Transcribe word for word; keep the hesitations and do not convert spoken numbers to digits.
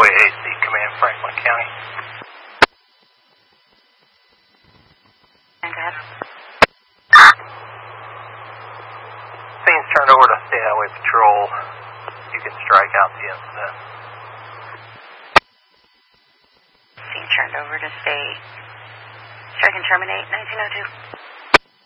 Highway A C Command, Franklin County. And go ahead. Scene's turned over to State Highway Patrol. You can strike out the incident. Scene turned over to state. Strike and terminate, nineteen oh two.